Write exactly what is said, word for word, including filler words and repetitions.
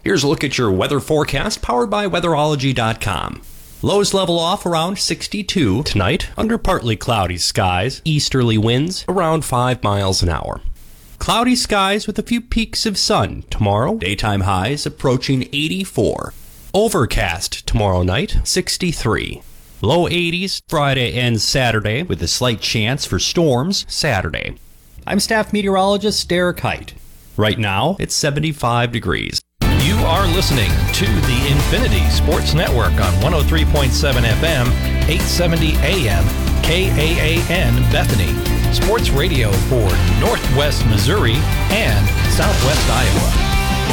Here's a look at your weather forecast powered by weatherology dot com. Lows level off around sixty-two tonight under partly cloudy skies, easterly winds around five miles an hour. Cloudy skies with a few peaks of sun tomorrow, daytime highs approaching eighty-four. Overcast tomorrow night, sixty-three. Low eighties Friday and Saturday with a slight chance for storms Saturday. I'm staff meteorologist Derek Height. Right now, it's seventy-five degrees. You are listening to the Infinity Sports Network on one oh three point seven F M, eight seventy A M, K A A N Bethany. Sports radio for Northwest Missouri and Southwest Iowa.